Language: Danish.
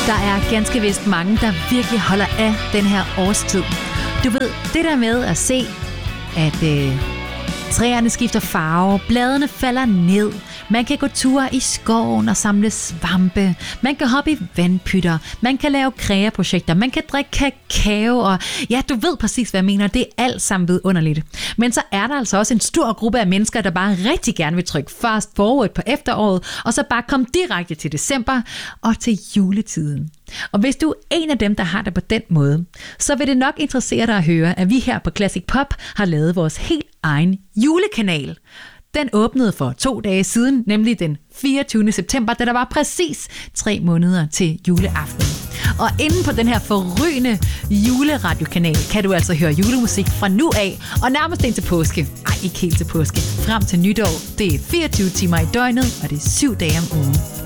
Der er ganske vist mange, der virkelig holder af den her årstid. Du ved, det der med at se, at træerne skifter farve, bladene falder ned, man kan gå ture i skoven og samle svampe, man kan hoppe i vandpytter, man kan lave kreaprojekter, man kan drikke kakao, og ja, du ved præcis, hvad jeg mener, det er alt sammen vidunderligt. Men så er der altså også en stor gruppe af mennesker, der bare rigtig gerne vil trykke fast forward på efteråret, og så bare komme direkte til december og til juletiden. Og hvis du er en af dem, der har det på den måde, så vil det nok interessere dig at høre, at vi her på Classic Pop har lavet vores helt egen julekanal. Den åbnede for 2 dage siden, nemlig den 24. september, da der var præcis 3 måneder til juleaften. Og inde på den her forrygende juleradiokanal kan du altså høre julemusik fra nu af, og nærmest ind til påske. Ej, ikke helt til påske. Frem til nytår. Det er 24 timer i døgnet, og det er 7 dage om ugen.